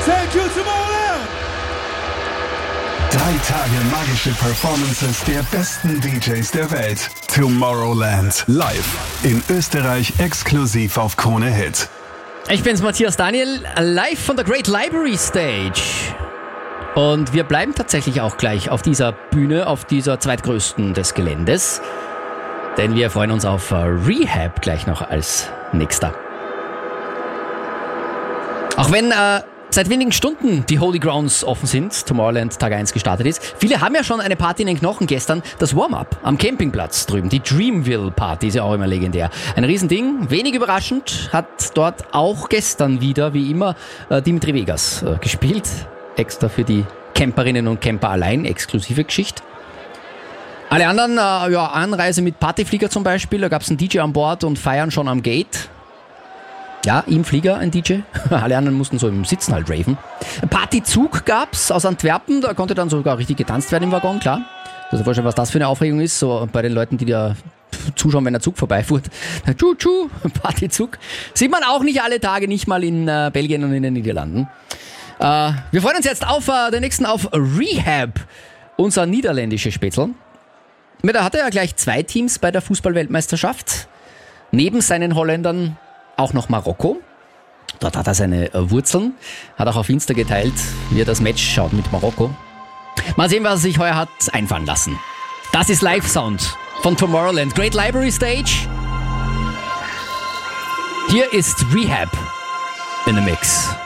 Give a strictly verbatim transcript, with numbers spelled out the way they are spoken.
Thank you, Tomorrowland! Drei Tage magische Performances der besten D Js der Welt. Tomorrowland. Live in Österreich exklusiv auf Krone Hit. Ich bin's, Matthias Daniel, live von der Great Library Stage. Und wir bleiben tatsächlich auch gleich auf dieser Bühne, auf dieser zweitgrößten des Geländes. Denn wir freuen uns auf Rehab gleich noch als nächster. Auch wenn äh, seit wenigen Stunden die Holy Grounds offen sind, Tomorrowland Tag eins gestartet ist. Viele haben ja schon eine Party in den Knochen gestern, das Warm-Up am Campingplatz drüben. Die Dreamville Party ist ja auch immer legendär. Ein Riesending, wenig überraschend, hat dort auch gestern wieder, wie immer, äh, Dimitri Vegas äh, gespielt. Extra für die Camperinnen und Camper allein, exklusive Geschichte. Alle anderen, äh, ja, Anreise mit Partyflieger zum Beispiel, da gab es einen D J an Bord und feiern schon am Gate. Ja, im Flieger ein D J. Alle anderen mussten so im Sitzen halt raven. Partyzug gab's aus Antwerpen, da konnte dann sogar richtig getanzt werden im Waggon, klar. Also vorstellen, was das für eine Aufregung ist, so bei den Leuten, die da zuschauen, wenn der Zug vorbeifuhrt. Tschu-tschu, Partyzug. Sieht man auch nicht alle Tage, nicht mal in äh, Belgien und in den Niederlanden. Äh, wir freuen uns jetzt auf äh, den nächsten, auf Rehab, unser niederländische Spätzl. Da hat er ja gleich zwei Teams bei der Fußball-Weltmeisterschaft. Neben seinen Holländern auch noch Marokko. Dort hat er seine Wurzeln. Hat auch auf Insta geteilt, wie er das Match schaut mit Marokko. Mal sehen, was er sich heuer hat einfallen lassen. Das ist Live-Sound von Tomorrowland. Great Library Stage. Hier ist Rehab in the Mix.